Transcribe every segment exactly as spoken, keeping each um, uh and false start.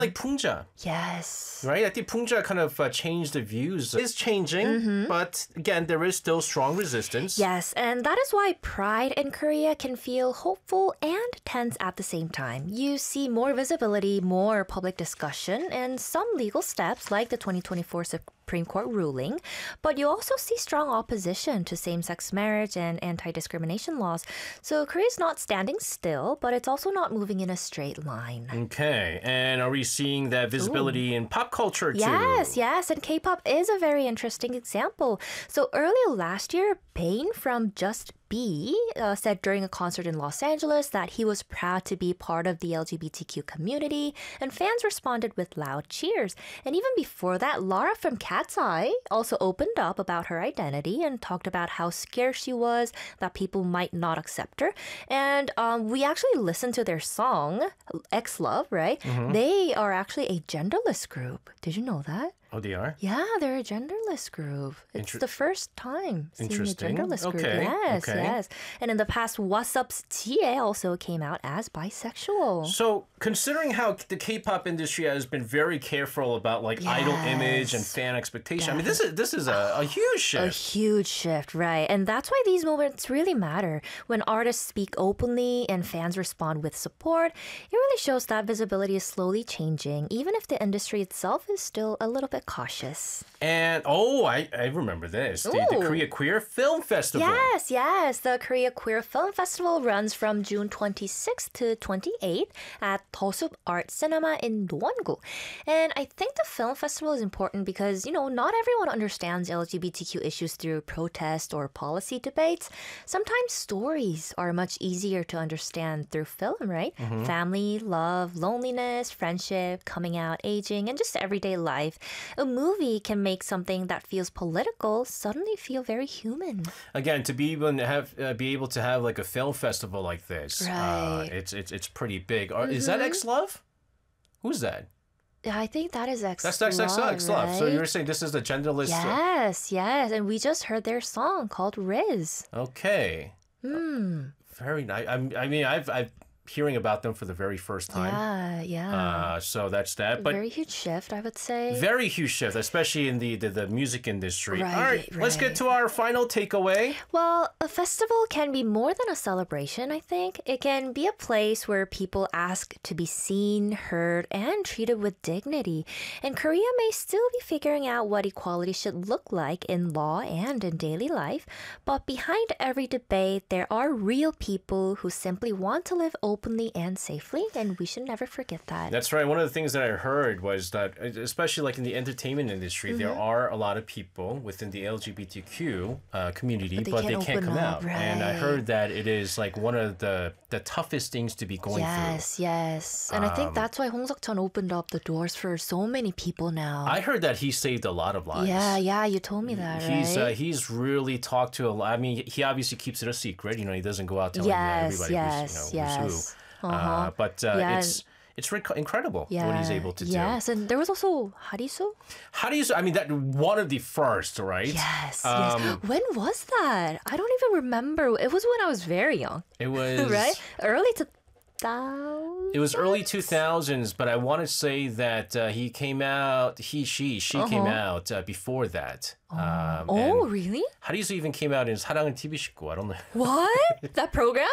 Like Pungja. Yes. Right? I think Pungja kind of uh, changed the views. It's changing, mm-hmm. but again, there is still strong resistance. Yes, and that is why Pride in Korea can feel hopeful and tense at the same time. You see more visibility, more public discussion, and some legal steps like the twenty twenty-four Supreme Court ruling, but you also see strong opposition to same-sex marriage and anti-discrimination laws. So Korea's not standing still, but it's also not moving in a straight line. Okay, and are we seeing that visibility Ooh. in pop culture too? Yes, yes, and K-pop is a very interesting example. So earlier last year, Bane from Just B uh, said during a concert in Los Angeles that he was proud to be part of the L G B T Q community, and fans responded with loud cheers. And even before that, Lara from Cat's Eye also opened up about her identity and talked about how scared she was that people might not accept her. And um, we actually listened to their song, X Love, right? Mm-hmm. They are actually a genderless group. Did you know that? Oh, they are? Yeah, they're a genderless group. It's Inter- the first time seeing a genderless group. Okay. Yes, okay. yes. And in the past, What's Up's Jie also came out as bisexual. So, considering how the K-pop industry has been very careful about like yes. idol image and fan expectation, yeah. I mean, this is this is a, a huge shift. A huge shift, right? And that's why these moments really matter. When artists speak openly and fans respond with support, it really shows that visibility is slowly changing, even if the industry itself is still a little bit cautious. And, oh, I, I remember this. The, the Korea Queer Film Festival. Yes, yes. The Korea Queer Film Festival runs from June twenty-sixth to twenty-eighth at Dosup Art Cinema in Dongwon-gu. And I think the film festival is important because, you know, not everyone understands L G B T Q issues through protest or policy debates. Sometimes stories are much easier to understand through film, right? Mm-hmm. Family, love, loneliness, friendship, coming out, aging, and just everyday life. A movie can make something that feels political suddenly feel very human. Again, to be able to have uh, be able to have like a film festival like this, right. uh, it's it's it's pretty big. Or, mm-hmm. Is that X Love? Who's that? I think that is X Love. That's that's X Love. X Love. Right? So you're saying this is the genderless? Yes, yes, and we just heard their song called Riz. Okay. Hmm. Very nice. I, I mean, I've I've. hearing about them for the very first time. Yeah, yeah. Uh, so that's that. But very huge shift, I would say. Very huge shift, especially in the, the, the music industry. Right, All right, right. Let's get to our final takeaway. Well, a festival can be more than a celebration, I think. It can be a place where people ask to be seen, heard, and treated with dignity. And Korea may still be figuring out what equality should look like in law and in daily life. But behind every debate, there are real people who simply want to live openly openly and safely, and we should never forget that. That's right. One of the things that I heard was that, especially like in the entertainment industry, mm-hmm. there are a lot of people within the L G B T Q uh, community, but they but can't, they can't come up, out. Right. And I heard that it is like one of the, the toughest things to be going yes, through. Yes, yes. And um, I think that's why Hong Seok-chan opened up the doors for so many people now. I heard that he saved a lot of lives. Yeah, yeah, you told me that, he's, right? Uh, he's really talked to a lot. I mean, he obviously keeps it a secret. You know, he doesn't go out telling yes, everybody yes, who's, you know, yes. who's who. Uh-huh. Uh, but uh, yeah. it's it's rec- incredible yeah. what he's able to do. Yes, and there was also Harisu. Harisu, I mean, that one of the first, right? Yes, um, yes. When was that? I don't even remember. It was when I was very young. It was... right? Early two thousands? It was early two thousands, but I want to say that uh, he came out, he, she, she uh-huh. came out uh, before that. Um, oh, really? Harisu even came out in 사랑은 티비 식구. I don't know. What? That program?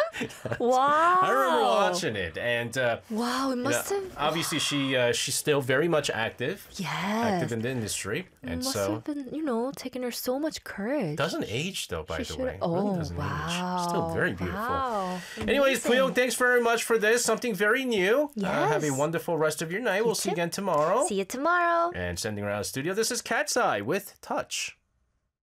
Wow. I remember watching it. And uh, wow, it must you know, have... Obviously, she uh, she's still very much active. Yes. Active in the industry. It and must so, have been, you know, taking her so much courage. Doesn't age, though, by she the way. Oh, really doesn't wow. age. Still very beautiful. Wow. Anyways, Kuyong, thanks very much for this. Something very new. Yes. Uh, have a wonderful rest of your night. You we'll too. see you again tomorrow. See you tomorrow. And sending around the studio, this is Cat's Eye with Touch.